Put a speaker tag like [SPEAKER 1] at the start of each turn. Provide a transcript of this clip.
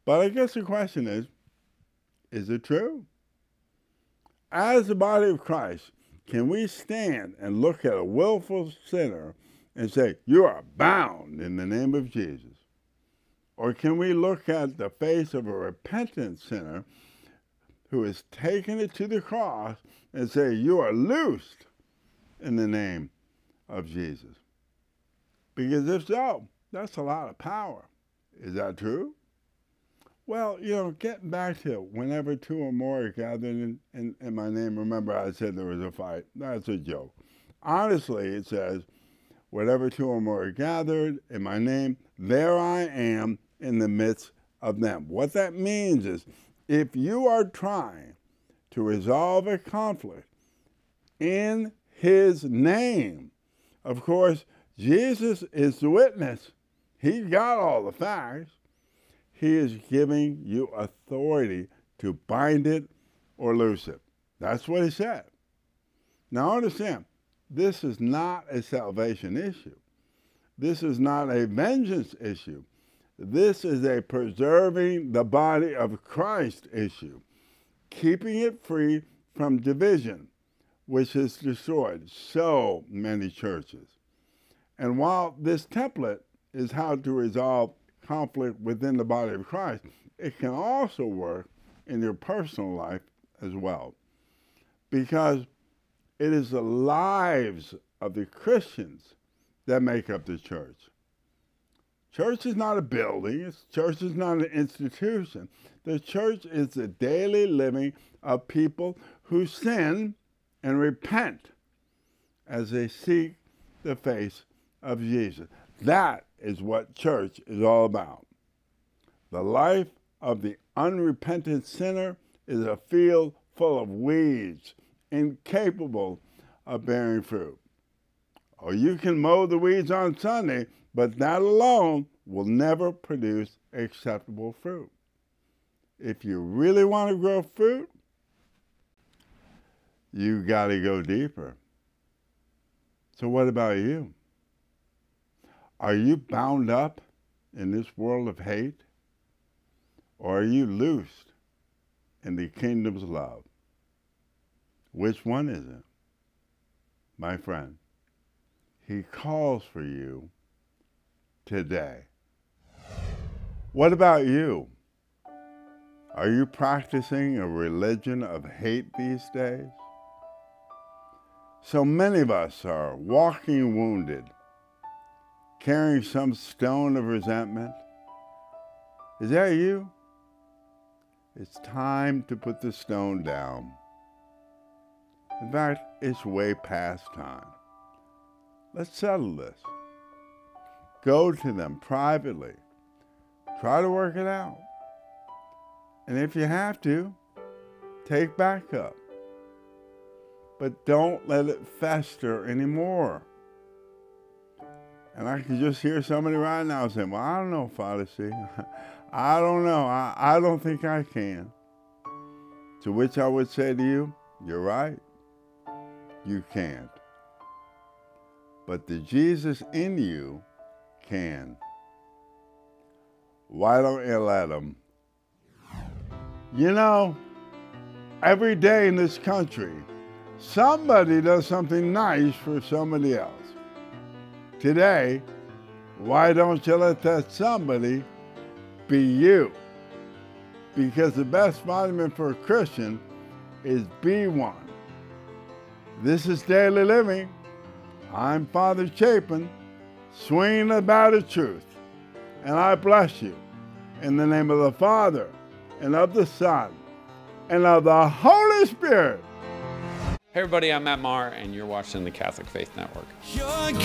[SPEAKER 1] But I guess the question is it true? As the body of Christ, can we stand and look at a willful sinner and say, you are bound in the name of Jesus? Or can we look at the face of a repentant sinner who has taken it to the cross and say, you are loosed in the name of Jesus? Because if so, that's a lot of power. Is that true? Well, getting back to whenever two or more are gathered in my name, remember I said there was a fight. That's a joke. Honestly, it says, whenever two or more are gathered in my name, there I am in the midst of them. What that means is, if you are trying to resolve a conflict in his name, of course, Jesus is the witness. He's got all the facts. He is giving you authority to bind it or loose it. That's what he said. Now understand, this is not a salvation issue. This is not a vengeance issue. This is a preserving the body of Christ issue, keeping it free from division, which has destroyed so many churches. And while this template is how to resolve conflict within the body of Christ, it can also work in your personal life as well. Because it is the lives of the Christians that make up the church. Church is not a building. Church is not an institution. The church is the daily living of people who sin and repent as they seek the face of Jesus. That is what church is all about. The life of the unrepentant sinner is a field full of weeds, incapable of bearing fruit. Or you can mow the weeds on Sunday, but that alone will never produce acceptable fruit. If you really want to grow fruit, you got to go deeper. So what about you? Are you bound up in this world of hate? Or are you loosed in the kingdom's love? Which one is it? My friend, he calls for you today. What about you? Are you practicing a religion of hate these days? So many of us are walking wounded, carrying some stone of resentment. Is that you? It's time to put the stone down. In fact, it's way past time. Let's settle this. Go to them privately. Try to work it out. And if you have to, take backup. But don't let it fester anymore. And I can just hear somebody right now saying, well, I don't know, Father C. I don't know. I don't think I can. To which I would say to you, you're right. You can't. But the Jesus in you can. Why don't you let him? You know, every day in this country, somebody does something nice for somebody else. Today, why don't you let that somebody be you? Because the best vitamin for a Christian is B1. This is Daily Living. I'm Father Chapin, swinging the bat of truth. And I bless you in the name of the Father, and of the Son, and of the Holy Spirit.
[SPEAKER 2] Hey everybody, I'm Matt Maher, and you're watching the Catholic Faith Network.